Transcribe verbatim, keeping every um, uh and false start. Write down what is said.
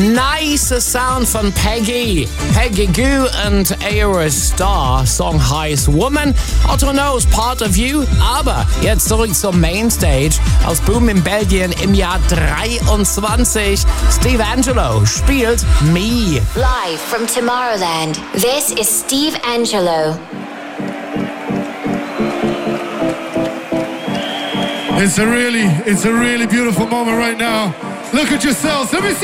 Nice Sound von Peggy. Peggy Gou und Aerostar. Song heißt Woman. I don't know, is part of you. Aber jetzt zurück zur Mainstage. Aus Boom in Belgien im Jahr dreiundzwanzig. Steve Angello spielt Me. Live from Tomorrowland, this is Steve Angello. It's a really, it's a really beautiful moment right now. Look at yourselves. Let me see.